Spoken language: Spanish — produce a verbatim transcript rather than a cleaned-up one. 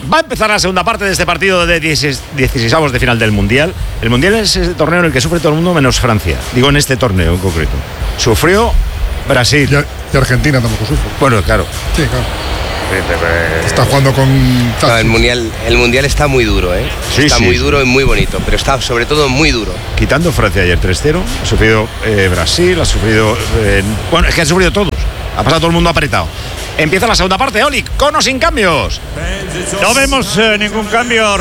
Va a empezar la segunda parte de este partido de dieciséisavos de final del Mundial. El Mundial es el torneo en el que sufre todo el mundo menos Francia. Digo, en este torneo en concreto. Sufrió Brasil. Y, y Argentina tampoco sufre. Bueno, claro. Sí, claro. Está jugando con... No, el, mundial, el Mundial está muy duro, ¿eh? Sí, está sí, muy sí. duro y muy bonito, pero está sobre todo muy duro. Quitando Francia ayer tres cero, ha sufrido eh, Brasil, ha sufrido... Eh, bueno, es que han sufrido todos. Ha pasado todo el mundo apretado. Empieza la segunda parte, Oli, con o sin cambios. No vemos eh, ningún cambio.